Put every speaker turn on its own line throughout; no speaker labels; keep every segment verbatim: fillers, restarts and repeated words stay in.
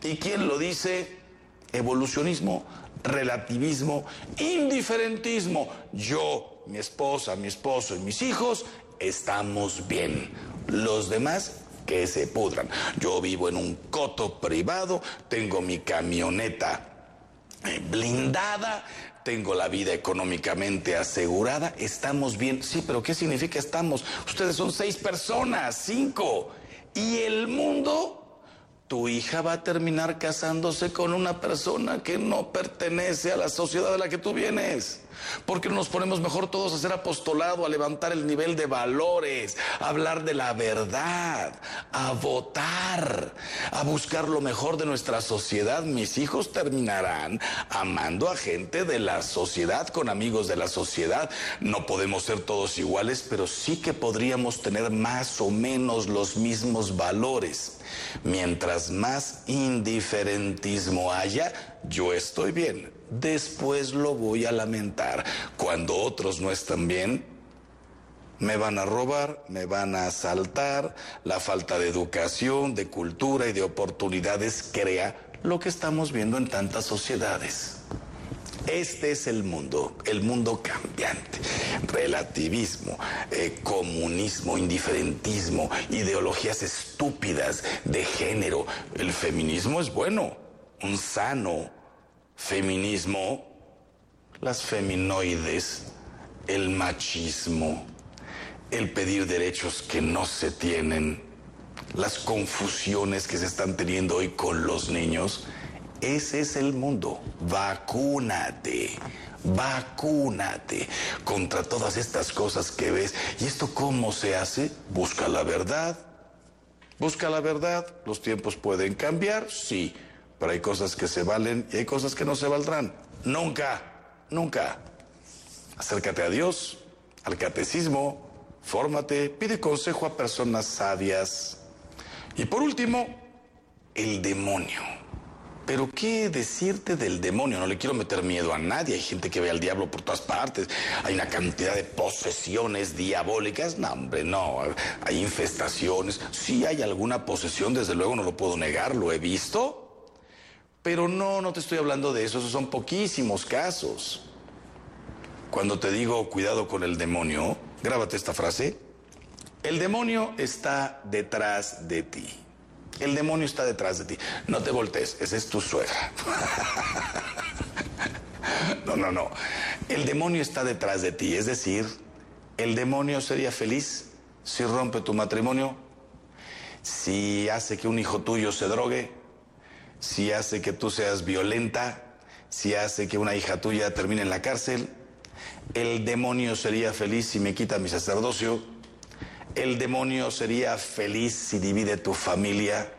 ¿Y quién lo dice? Evolucionismo, relativismo, indiferentismo. Yo, mi esposa, mi esposo y mis hijos estamos bien. Los demás, que se pudran. Yo vivo en un coto privado, tengo mi camioneta blindada, tengo la vida económicamente asegurada, estamos bien. Sí, pero ¿qué significa estamos? Ustedes son seis personas, cinco. ¿Y el mundo? Tu hija va a terminar casándose con una persona que no pertenece a la sociedad de la que tú vienes. ¿Por qué no nos ponemos mejor todos a hacer apostolado, a levantar el nivel de valores, a hablar de la verdad, a votar, a buscar lo mejor de nuestra sociedad? Mis hijos terminarán amando a gente de la sociedad, con amigos de la sociedad. No podemos ser todos iguales, pero sí que podríamos tener más o menos los mismos valores. Mientras más indiferentismo haya, yo estoy bien. Después lo voy a lamentar. Cuando otros no están bien, me van a robar, me van a asaltar. La falta de educación, de cultura y de oportunidades crea lo que estamos viendo en tantas sociedades. Este es el mundo, el mundo cambiante. Relativismo, eh, comunismo, indiferentismo, ideologías estúpidas de género. El feminismo es bueno, un sano feminismo, las feminoides, el machismo, el pedir derechos que no se tienen, las confusiones que se están teniendo hoy con los niños. Ese es el mundo. Vacúnate, vacúnate contra todas estas cosas que ves. ¿Y esto cómo se hace? Busca la verdad, busca la verdad. Los tiempos pueden cambiar, sí, pero hay cosas que se valen y hay cosas que no se valdrán. Nunca, nunca. Acércate a Dios, al catecismo, fórmate, pide consejo a personas sabias. Y por último, el demonio. Pero ¿qué decirte del demonio? No le quiero meter miedo a nadie. Hay gente que ve al diablo por todas partes. Hay una cantidad de posesiones diabólicas. No, hombre, no. Hay infestaciones. Sí hay alguna posesión, desde luego no lo puedo negar, lo he visto. Pero no, no te estoy hablando de eso. Esos son poquísimos casos. Cuando te digo cuidado con el demonio, grábate esta frase. El demonio está detrás de ti. El demonio está detrás de ti. No te voltees, esa es tu suegra. No, no, no. El demonio está detrás de ti. Es decir, el demonio sería feliz si rompe tu matrimonio, si hace que un hijo tuyo se drogue, si hace que tú seas violenta, si hace que una hija tuya termine en la cárcel. El demonio sería feliz si me quita mi sacerdocio. El demonio sería feliz si divide tu familia.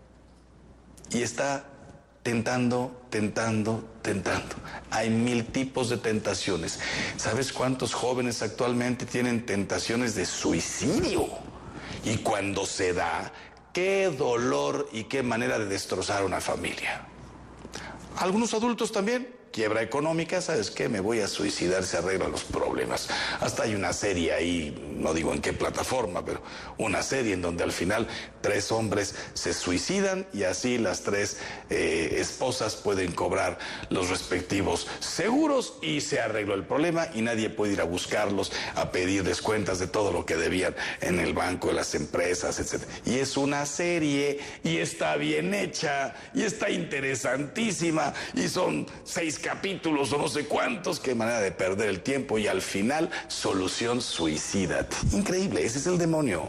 Y está tentando, tentando, tentando. Hay mil tipos de tentaciones. ¿Sabes cuántos jóvenes actualmente tienen tentaciones de suicidio? Y cuando se da, qué dolor y qué manera de destrozar una familia. Algunos adultos también. Quiebra económica, ¿sabes qué? Me voy a suicidar, se arreglan los problemas. Hasta hay una serie ahí, no digo en qué plataforma, pero una serie en donde al final tres hombres se suicidan y así las tres eh, esposas pueden cobrar los respectivos seguros y se arregló el problema y nadie puede ir a buscarlos, a pedirles cuentas de todo lo que debían en el banco, de las empresas, etcétera. Y es una serie y está bien hecha y está interesantísima y son seis capítulos o no sé cuántos, qué manera de perder el tiempo y al final, solución, suicídate. Increíble, ese es el demonio.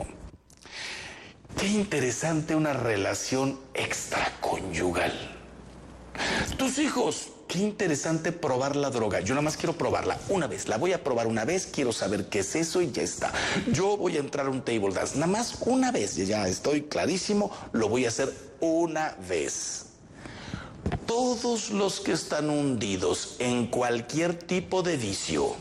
Qué interesante una relación extraconyugal. Tus hijos, qué interesante probar la droga. Yo nada más quiero probarla una vez, la voy a probar una vez, quiero saber qué es eso y ya está. Yo voy a entrar a un table dance, nada más una vez, ya estoy clarísimo, lo voy a hacer una vez. Todos los que están hundidos en cualquier tipo de vicio,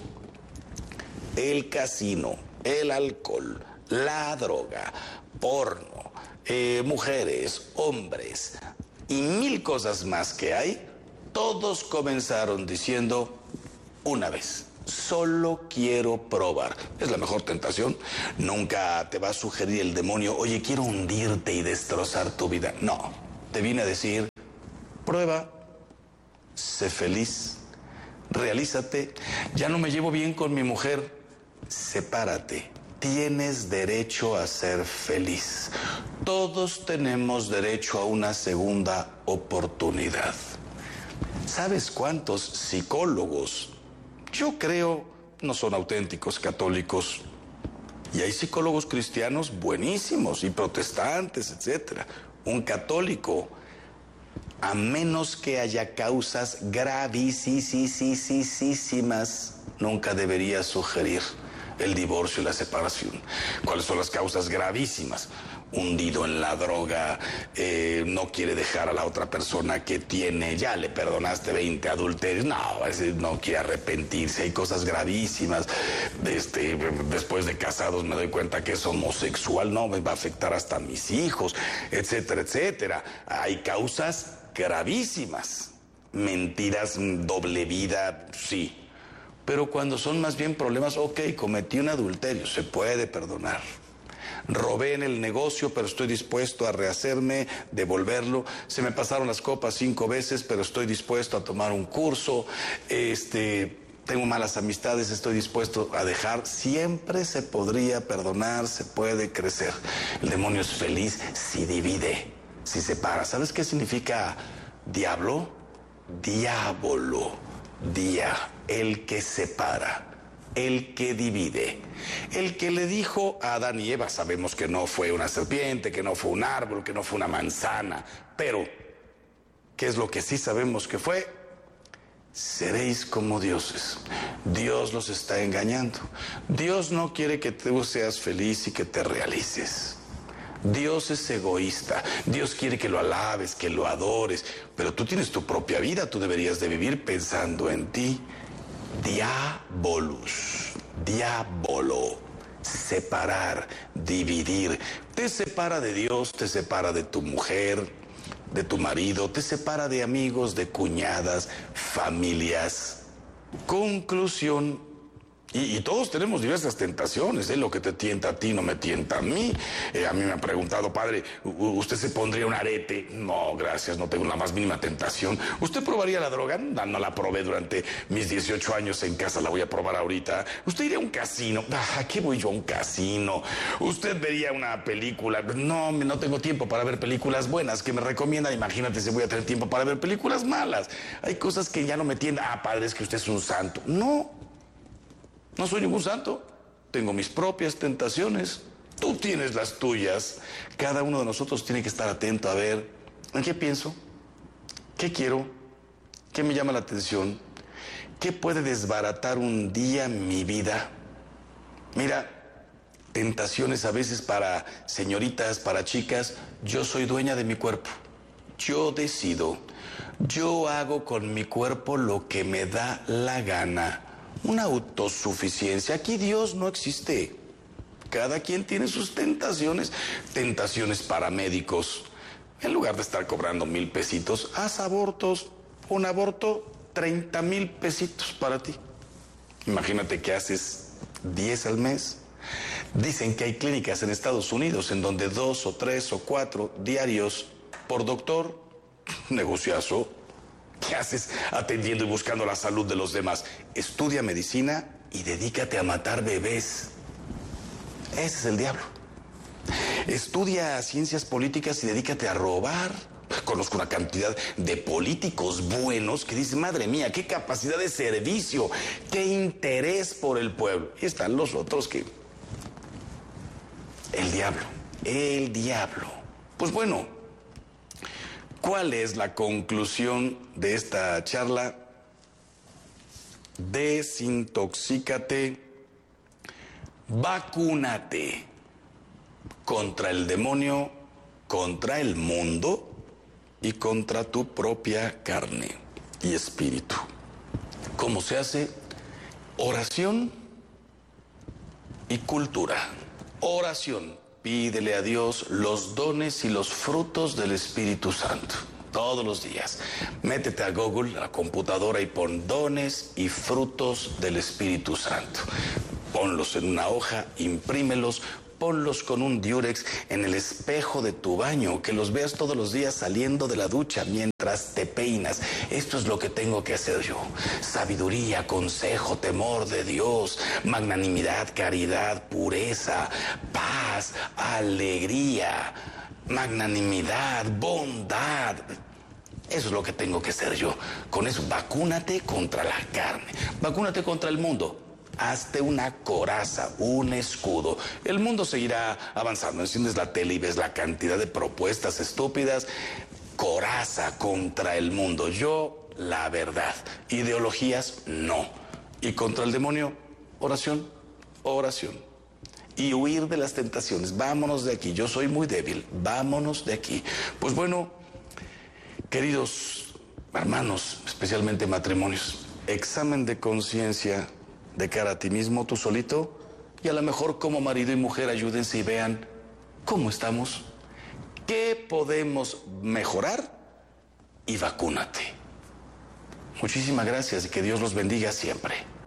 el casino, el alcohol, la droga, porno, eh, mujeres, hombres y mil cosas más que hay, todos comenzaron diciendo una vez, solo quiero probar. Es la mejor tentación. Nunca te va a sugerir el demonio, oye, quiero hundirte y destrozar tu vida. No, te viene a decir, Prueba, sé feliz, realízate. Ya no me llevo bien con mi mujer, sepárate. Tienes derecho a ser feliz. Todos tenemos derecho a una segunda oportunidad. ¿Sabes cuántos psicólogos, yo creo, no son auténticos católicos? Y hay psicólogos cristianos buenísimos y protestantes, etcétera. Un católico, a menos que haya causas gravísimas, nunca debería sugerir el divorcio y la separación. ¿Cuáles son las causas gravísimas? Hundido en la droga, eh, no quiere dejar a la otra persona que tiene, ya le perdonaste veinte adulterios, no, ese no quiere arrepentirse, hay cosas gravísimas. Este, después de casados me doy cuenta que es homosexual, no, me va a afectar hasta a mis hijos, etcétera, etcétera. Hay causas gravísimas. Mentiras, doble vida, sí. Pero cuando son más bien problemas, ok, cometí un adulterio, se puede perdonar. Robé en el negocio, pero estoy dispuesto a rehacerme, devolverlo. Se me pasaron las copas cinco veces, pero estoy dispuesto a tomar un curso. Este, tengo malas amistades, estoy dispuesto a dejar. Siempre se podría perdonar, se puede crecer. El demonio es feliz si divide, si separa. ¿Sabes qué significa diablo? Diabolo, dia, el que separa. El que divide, el que le dijo a Adán y Eva, sabemos que no fue una serpiente, que no fue un árbol, que no fue una manzana, pero ¿qué es lo que sí sabemos que fue? Seréis como dioses. Dios los está engañando. Dios no quiere que tú seas feliz y que te realices. Dios es egoísta. Dios quiere que lo alabes, que lo adores, pero tú tienes tu propia vida, tú deberías de vivir pensando en ti. Diabolus, diabolo, separar, dividir. Te separa de Dios, te separa de tu mujer, de tu marido, te separa de amigos, de cuñadas, familias. Conclusión. Y, y todos tenemos diversas tentaciones, ¿eh? Lo que te tienta a ti no me tienta a mí. Eh, a mí me han preguntado, padre, ¿usted se pondría un arete? No, gracias, no tengo la más mínima tentación. ¿Usted probaría la droga? No, no la probé durante mis dieciocho años en casa, la voy a probar ahorita. ¿Usted iría a un casino? ¿A qué voy yo a un casino? ¿Usted vería una película? No, no tengo tiempo para ver películas buenas que me recomiendan. Imagínate si voy a tener tiempo para ver películas malas. Hay cosas que ya no me tientan. Ah, padre, es que usted es un santo. No. No soy ningún santo, tengo mis propias tentaciones, tú tienes las tuyas. Cada uno de nosotros tiene que estar atento a ver en qué pienso, qué quiero, qué me llama la atención, qué puede desbaratar un día mi vida. Mira, tentaciones a veces para señoritas, para chicas. Yo soy dueña de mi cuerpo, yo decido, yo hago con mi cuerpo lo que me da la gana. Una autosuficiencia. Aquí Dios no existe. Cada quien tiene sus tentaciones. Tentaciones para médicos. En lugar de estar cobrando mil pesitos, haz abortos. Un aborto, treinta mil pesitos para ti. Imagínate que haces diez al mes. Dicen que hay clínicas en Estados Unidos en donde dos o tres o cuatro diarios por doctor. Negociazo. ¿Qué haces atendiendo y buscando la salud de los demás? Estudia medicina y dedícate a matar bebés. Ese es el diablo. Estudia ciencias políticas y dedícate a robar. Conozco una cantidad de políticos buenos que dicen, madre mía, qué capacidad de servicio, qué interés por el pueblo. Y están los otros que... El diablo, el diablo. Pues bueno... ¿Cuál es la conclusión de esta charla? Desintoxícate, vacúnate contra el demonio, contra el mundo y contra tu propia carne y espíritu. ¿Cómo se hace? Oración y cultura. Oración. Pídele a Dios los dones y los frutos del Espíritu Santo. Todos los días. Métete a Google, a la computadora y pon dones y frutos del Espíritu Santo. Ponlos en una hoja, imprímelos, ponlos con un diurex en el espejo de tu baño, que los veas todos los días saliendo de la ducha mientras te peinas. Esto es lo que tengo que hacer yo. Sabiduría, consejo, temor de Dios, magnanimidad, caridad, pureza, paz, alegría, magnanimidad, bondad. Eso es lo que tengo que ser yo. Con eso, vacúnate contra la carne. Vacúnate contra el mundo. Hazte una coraza, un escudo. El mundo seguirá avanzando. Enciendes la tele y ves la cantidad de propuestas estúpidas. Coraza contra el mundo. Yo, la verdad. Ideologías, no. Y contra el demonio, oración, oración. Y huir de las tentaciones. Vámonos de aquí. Yo soy muy débil. Vámonos de aquí. Pues bueno, queridos hermanos, especialmente matrimonios, examen de conciencia de cara a ti mismo, tú solito, y a lo mejor como marido y mujer ayúdense y vean cómo estamos, qué podemos mejorar, y vacúnate. Muchísimas gracias y que Dios los bendiga siempre.